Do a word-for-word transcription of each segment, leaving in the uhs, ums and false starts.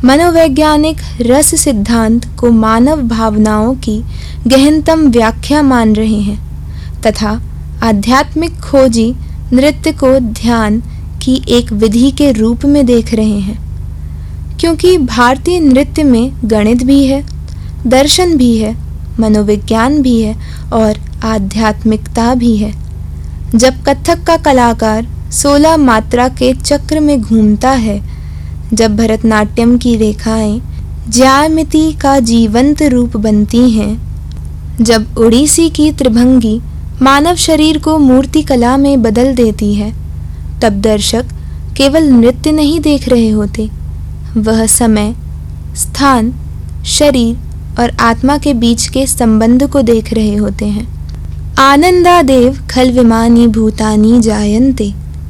मनोवैज्ञानिक रस सिद्धांत को मानव भावनाओं की गहनतम व्याख्या मान रहे हैं तथा आध्यात्मिक खोजी नृत्य को ध्यान की एक विधि के रूप में देख रहे हैं। क्योंकि भारतीय नृत्य में गणित भी है, दर्शन भी है, मनोविज्ञान भी है और आध्यात्मिकता भी है। जब कथक का कलाकार सोलह मात्रा के चक्र में घूमता है, जब भरतनाट्यम की रेखाएं ज्यामिति का जीवंत रूप बनती हैं, जब ओडिसी की त्रिभंगी मानव शरीर को मूर्ति कला में बदल देती है, तब दर्शक केवल नृत्य नहीं देख रहे होते, वह समय, स्थान, शरीर और आत्मा के बीच के संबंध को देख रहे होते हैं। आनंदादेव खल विमानी भूतानि जायन्ते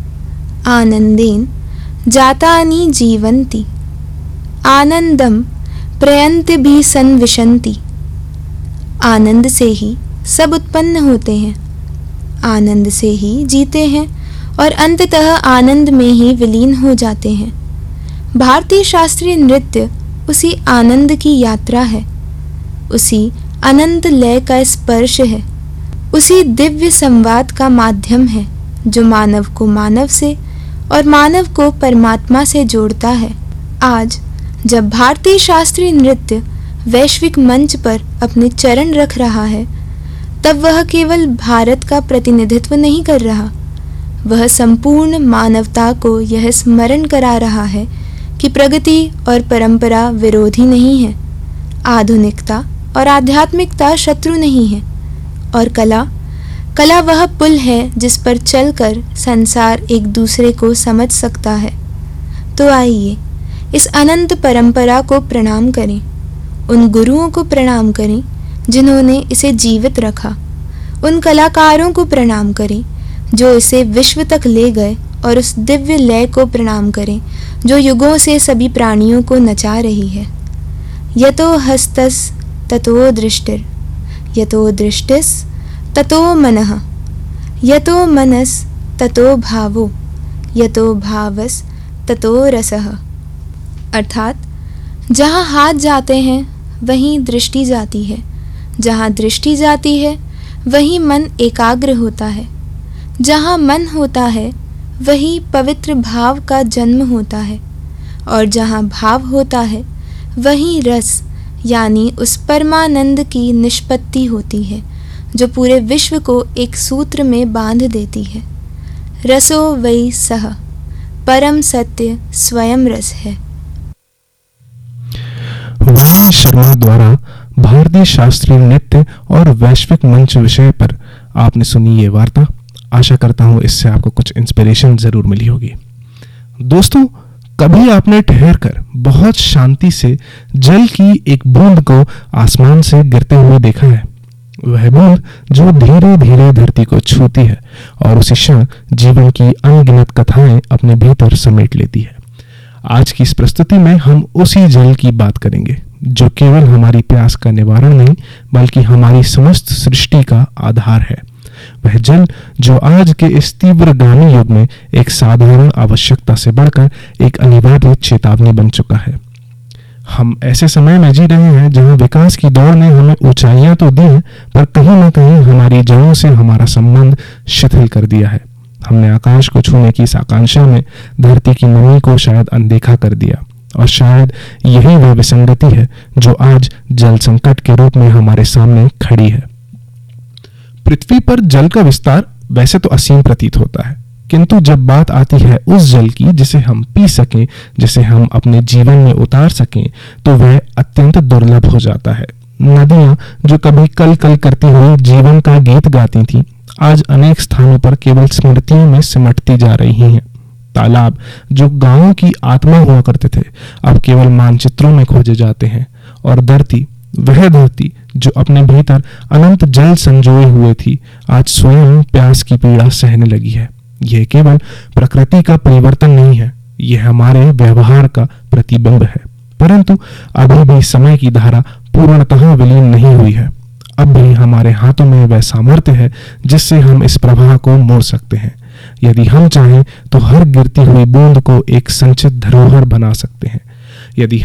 आनंदेन जातानि जीवन्ति आनंदम प्रयन्ति भी संविशन्ति। आनंद से ही सब उत्पन्न होते हैं, आनंद से ही जीते हैं और अंततः आनंद में ही विलीन हो जाते हैं। भारतीय शास्त्रीय नृत्य उसी आनंद की यात्रा है, उसी अनंत लय का स्पर्श है, उसी दिव्य संवाद का माध्यम है जो मानव को मानव से और मानव को परमात्मा से जोड़ता है। आज जब भारतीय शास्त्रीय नृत्य वैश्विक मंच पर अपने चरण रख रहा है, तब वह केवल भारत का प्रतिनिधित्व नहीं कर रहा, वह संपूर्ण मानवता को यह स्मरण करा रहा है कि प्रगति और परंपरा विरोधी नहीं है, आधुनिकता और आध्यात्मिकता शत्रु नहीं है, और कला कला वह पुल है जिस पर चलकर संसार एक दूसरे को समझ सकता है। तो आइए इस अनंत परंपरा को प्रणाम करें, उन गुरुओं को प्रणाम करें जिन्होंने इसे जीवित रखा, उन कलाकारों को प्रणाम करें जो इसे विश्व तक ले गए, और उस दिव्य लय को प्रणाम करें जो युगों से सभी प्राणियों को नचा रही है। यतो हस्तस ततो दृष्टिर, यतो दृष्टिस ततो मनः, यतो मनस ततो भावो, यतो भावस ततो रसः। अर्थात जहाँ हाथ जाते हैं वहीं दृष्टि जाती है, जहाँ दृष्टि जाती है वहीं मन एकाग्र होता है, जहाँ मन होता है वही पवित्र भाव का जन्म होता है, और जहाँ भाव होता है वहीं रस यानी उस परमानंद की निष्पत्ति होती है जो पूरे विश्व को एक सूत्र में बांध देती है। रसो वै सह, परम सत्य स्वयं रस है। वाणी शर्मा द्वारा भारतीय शास्त्रीय नृत्य और वैश्विक मंच विषय पर आपने सुनी ये वार्ता। आशा करता हूं इससे आपको कुछ इंस्पिरेशन जरूर मिली होगी। दोस्तों, कभी आपने ठहर कर बहुत शांति से जल की एक बूंद को आसमान से गिरते हुए देखा है? वह बूंद जो धीरे धीरे धरती को छूती है और उसी क्षण जीवन की अनगिनत कथाएं अपने भीतर समेट लेती है। आज की इस प्रस्तुति में हम उसी जल की बात करेंगे जो केवल हमारी प्यास का निवारण नहीं बल्कि हमारी समस्त सृष्टि का आधार है। वह जल जो आज के इस तीव्रगामी युग में एक साधारण आवश्यकता से बढ़कर एक अनिवार्य चेतावनी बन चुका है। हम ऐसे समय में जी रहे हैं जहां विकास की दौड़ ने हमें ऊंचाइयां तो दी हैं, पर कहीं ना कहीं हमारी जड़ों से हमारा संबंध शिथिल कर दिया है। हमने आकाश को छूने की इस आकांक्षा में धरती की नमी को शायद अनदेखा कर दिया, और शायद यही वह विसंगति है जो आज जल संकट के रूप में हमारे सामने खड़ी है। पृथ्वी पर जल का विस्तार वैसे तो असीम प्रतीत होता है, किंतु जब बात आती है उस जल की जिसे हम पी सकें, जिसे हम अपने जीवन में उतार सकें, तो वह अत्यंत दुर्लभ हो जाता है। नदियां जो कभी कल कल करती हुई जीवन का गीत गाती थीं, आज अनेक स्थानों पर केवल स्मृतियों में सिमटती जा रही हैं। तालाब जो गांवों की आत्मा हुआ करते थे, अब केवल मानचित्रों में खोजे जाते हैं। और धरती, वह धरती जो अपने भीतर अनंत जल संजोए हुए थी, आज स्वयं प्यास की पीड़ा सहने लगी है। यह केवल प्रकृति का परिवर्तन नहीं है, यह हमारे व्यवहार का प्रतिबिंब है। परंतु अभी भी समय की धारा पूर्णतः विलीन नहीं हुई है। अब भी हमारे हाथों में वह सामर्थ्य है जिससे हम इस प्रवाह को मोड़ सकते हैं। यदि हम चाहें तो हर गिरती हुई बूंद को एक संचित धरोहर बना सकते हैं। यदि